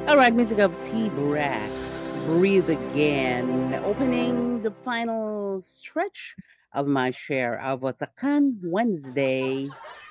All right, music of T-Brack, Breathe Again, opening the final stretch of my share of what's a Can Wednesday.